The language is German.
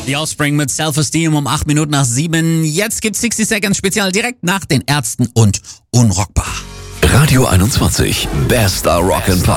The Offspring mit Self-Esteem um 8 Minuten nach 7. Jetzt gibt's 60 Seconds Spezial direkt nach den Ärzten und Unrockbar. Radio 21, bester Rock'n'Pop.